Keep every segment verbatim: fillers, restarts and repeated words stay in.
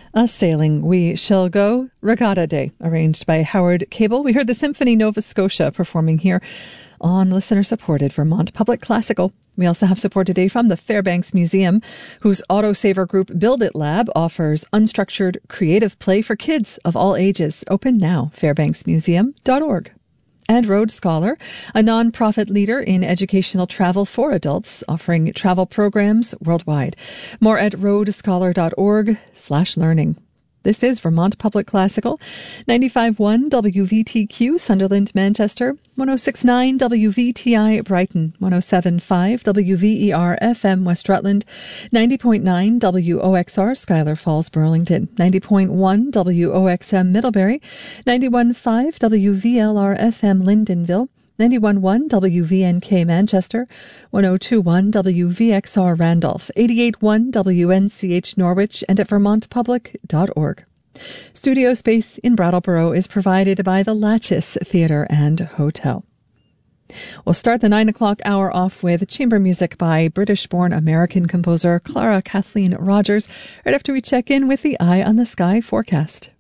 A Sailing We Shall Go, Regatta Day, arranged by Howard Cable. We heard the Symphony Nova Scotia performing here on listener-supported Vermont Public Classical. We also have support today from the Fairbanks Museum, whose autosaver group Build It Lab offers unstructured creative play for kids of all ages. Open now, fairbanks museum dot org. And Road Scholar, a non-profit leader in educational travel for adults, offering travel programs worldwide. More at roadscholar.org slash learning. This is Vermont Public Classical, ninety-five point one W V T Q, Sunderland, Manchester, one oh six point nine W V T I, Brighton, one oh seven point five W V E R F M, West Rutland, ninety point nine W O X R, Schuyler Falls, Burlington, ninety point one W O X M, Middlebury, ninety-one point five W V L R F M, Lyndonville, ninety-one point one W V N K Manchester, one oh two point one W V X R Randolph, eighty-eight point one W N C H Norwich, and at vermont public dot org. Studio space in Brattleboro is provided by the Latches Theatre and Hotel. We'll start the nine o'clock hour off with chamber music by British-born American composer Clara Kathleen Rogers, right after we check in with the Eye on the Sky forecast.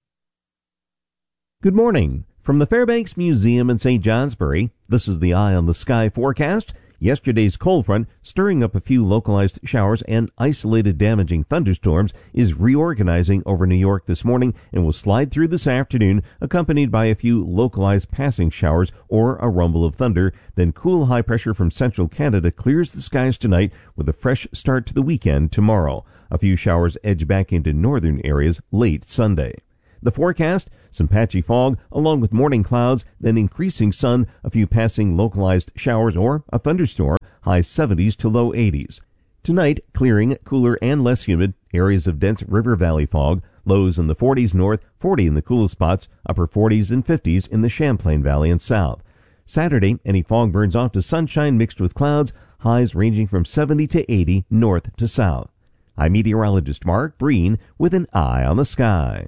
Good morning. From the Fairbanks Museum in Saint Johnsbury, this is the Eye on the Sky forecast. Yesterday's cold front, stirring up a few localized showers and isolated damaging thunderstorms, is reorganizing over New York this morning and will slide through this afternoon, accompanied by a few localized passing showers or a rumble of thunder. Then cool high pressure from central Canada clears the skies tonight with a fresh start to the weekend tomorrow. A few showers edge back into northern areas late Sunday. The forecast, some patchy fog, along with morning clouds, then increasing sun, a few passing localized showers or a thunderstorm, high seventies to low eighties. Tonight, clearing, cooler and less humid, areas of dense river valley fog, lows in the forties north, forty in the coolest spots, upper forties and fifties in the Champlain Valley and south. Saturday, any fog burns off to sunshine mixed with clouds, highs ranging from seventy to eighty north to south. I'm meteorologist Mark Breen with an Eye on the Sky.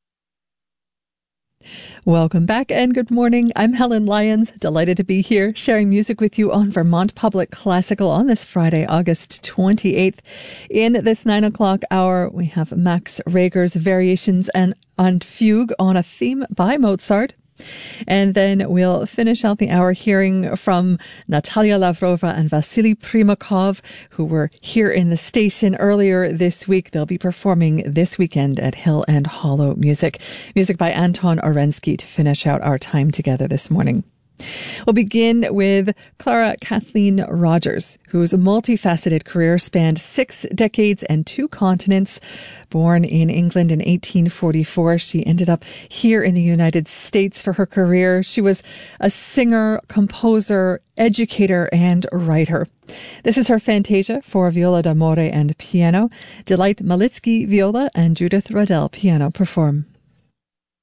Welcome back and good morning. I'm Helen Lyons, delighted to be here sharing music with you on Vermont Public Classical on this Friday, August twenty-eighth. In this nine o'clock hour, we have Max Reger's Variations and, and Fugue on a theme by Mozart. And then we'll finish out the hour hearing from Natalia Lavrova and Vasily Primakov, who were here in the station earlier this week. They'll be performing this weekend at Hill and Hollow Music. Music by Anton Orensky to finish out our time together this morning. We'll begin with Clara Kathleen Rogers, whose multifaceted career spanned six decades and two continents. Born in England in eighteen forty-four, she ended up here in the United States for her career. She was a singer, composer, educator, and writer. This is her Fantasia for viola d'amore and piano. Delight Malitsky, viola, and Judith Radell, piano, perform.